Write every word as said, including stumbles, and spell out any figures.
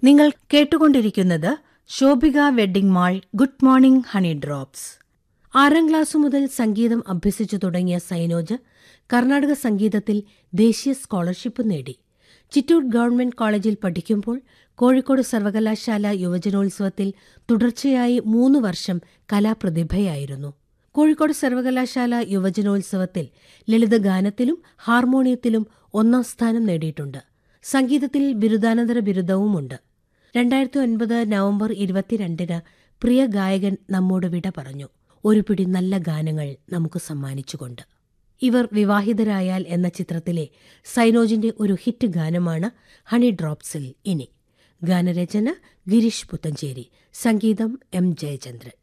നിങ്ങൾ കേട്ടുകൊണ്ടിരിക്കുന്നത് Shobhika wedding mall good morning honey drops. ആറാം ക്ലാസ്സു മുതൽ സംഗീതം അഭ്യസിച്ചു തുടങ്ങിയ സൈനോജ് കർണാടക സംഗീതത്തിൽ ദേശീയ സ്കോളർഷിപ്പ് നേടി. ചിറ്റൂർ ഗവൺമെന്റ് കോളേജിൽ പഠിക്കുമ്പോൾ കോഴിക്കോട് സർവകലാശാല യുവജനോത്സവത്തിൽ തുടർച്ചയായി മൂന്ന് വർഷം കലാപ്രതിഭയായിരുന്നു. കോഴിക്കോട് സർവകലാശാല യുവജനോത്സവത്തിൽ ലളിതഗാനത്തിലും ഹാർമോണിയത്തിലും ഒന്നാം സ്ഥാനം നേടിയിട്ടുണ്ട്. സംഗീതത്തിൽ ബിരുദാനന്തര ബിരുദവുമുണ്ട്. രണ്ടായിരത്തി ഒൻപത് നവംബർ ഇരുപത്തിരണ്ടിന് പ്രിയ ഗായകൻ നമ്മോട് വിട പറഞ്ഞു. ഒരു പിടി നല്ല ഗാനങ്ങൾ നമുക്ക് സമ്മാനിച്ചുകൊണ്ട്. ഇവർ വിവാഹിതരായാൽ എന്ന ചിത്രത്തിലെ സൈനോജിന്റെ ഒരു ഹിറ്റ് ഗാനമാണ് ഹണി ഡ്രോപ്സിൽ ഇനി. ഗാനരചന ഗിരീഷ് പുത്തഞ്ചേരി, സംഗീതം എം ജയചന്ദ്രൻ.